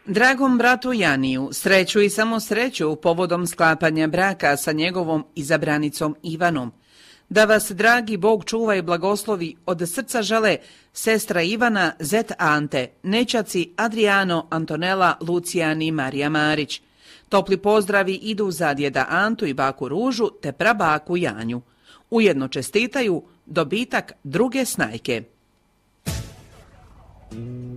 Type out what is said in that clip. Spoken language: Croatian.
Dragom bratu Janiju, sreću i samo sreću povodom sklapanja braka sa njegovom izabranicom Ivanom. Da vas, dragi Bog, čuva i blagoslovi, od srca žele sestra Ivana, zet Ante, nećaci Adriano, Antonela, Lucijan i Marija Marić. Topli pozdravi idu za djeda Antu i baku Ružu te prabaku Janju. Ujedno čestitaju dobitak druge snajke.